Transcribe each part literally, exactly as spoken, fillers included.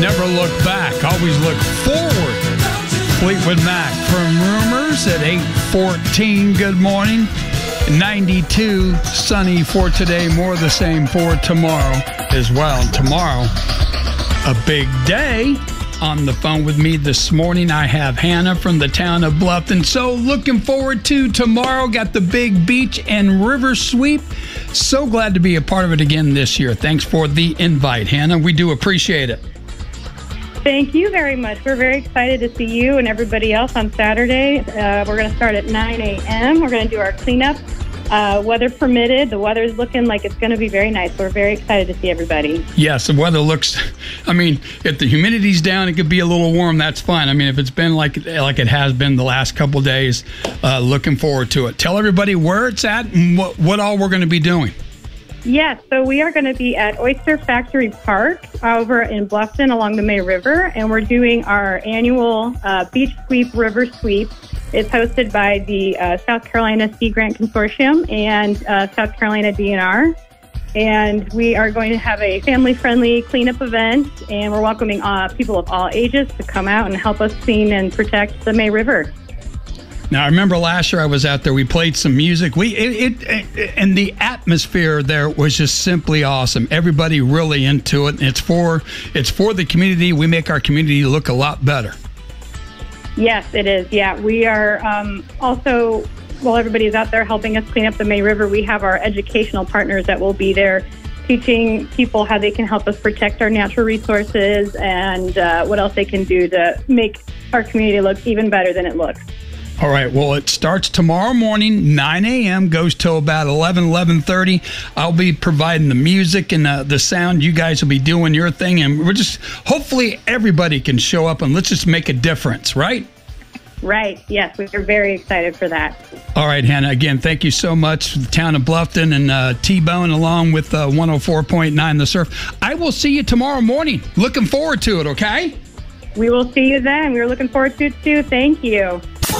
Never look back. Always look forward. Fleetwood Mac from Rumors at eight fourteen. Good morning. ninety-two. Sunny for today. More of the same for tomorrow as well. And tomorrow, a big day. On the phone with me this morning, I have Hannah from the town of Bluffton. So looking forward to tomorrow. Got the big beach and river sweep. So glad to be a part of it again this year. Thanks for the invite, Hannah. We do appreciate it. Thank you very much. We're very excited to see you and everybody else on Saturday. Uh, we're going to start at nine a.m. We're going to do our cleanup. Uh, weather permitted. The weather is looking like it's going to be very nice. We're very excited to see everybody. Yes, the weather looks, I mean, if the humidity's down, it could be a little warm. That's fine. I mean, if it's been like like it has been the last couple of days, uh, looking forward to it. Tell everybody where it's at and what, what all we're going to be doing. Yes, so we are going to be at Oyster Factory Park over in Bluffton along the May River, and we're doing our annual uh, Beach Sweep River Sweep. It's hosted by the uh, South Carolina Sea Grant Consortium and uh, South Carolina D N R. And we are going to have a family-friendly cleanup event, and we're welcoming uh, people of all ages to come out and help us clean and protect the May River. Now, I remember last year I was out there. We played some music. We it, it, it and the atmosphere there was just simply awesome. Everybody really into it. It's for it's for the community. We make our community look a lot better. Yes, it is. Yeah, we are um, also, while everybody's out there helping us clean up the May River, we have our educational partners that will be there teaching people how they can help us protect our natural resources and uh, what else they can do to make our community look even better than it looks. All right. Well, it starts tomorrow morning, nine a.m., goes till about eleven, eleven thirty. I'll be providing the music and uh, the sound. You guys will be doing your thing. And we're just, hopefully everybody can show up and let's just make a difference, right? Right. Yes. We are very excited for that. All right, Hannah. Again, thank you so much for the town of Bluffton and uh, T-Bone along with uh, one oh four point nine The Surf. I will see you tomorrow morning. Looking forward to it, okay? We will see you then. We're looking forward to it, too. Thank you.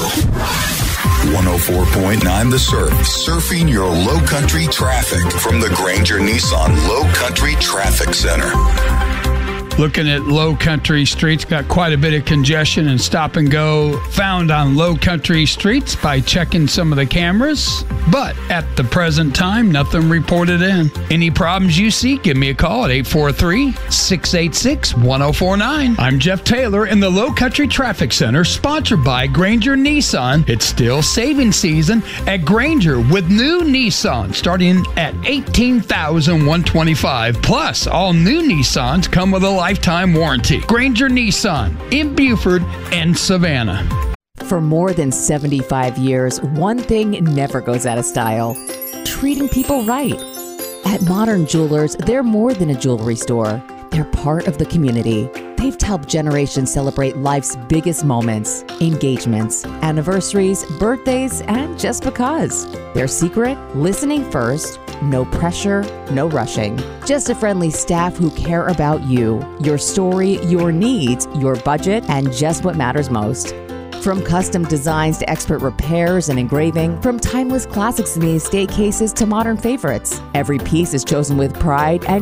one oh four point nine The Surf, surfing your low country traffic from the Granger Nissan Low Country Traffic Center. Looking at Low Country Streets, got quite a bit of congestion and stop and go found on Low Country Streets by checking some of the cameras. But at the present time, nothing reported in. Any problems you see, give me a call at eight four three, six eight six, one oh four nine. I'm Jeff Taylor in the Low Country Traffic Center, sponsored by Granger Nissan. It's still saving season at Granger with new Nissan starting at eighteen thousand one hundred twenty-five dollars. Plus, all new Nissans come with a lifetime warranty. Granger Nissan in Buford and Savannah. For more than seventy-five years, one thing never goes out of style: treating people right. At Modern Jewelers, they're more than a jewelry store. They're part of the community. They've helped generations celebrate life's biggest moments, engagements, anniversaries, birthdays, and just because. Their secret? Listening first, no pressure, no rushing. Just a friendly staff who care about you, your story, your needs, your budget, and just what matters most. From custom designs to expert repairs and engraving, from timeless classics in the estate cases to modern favorites, every piece is chosen with pride and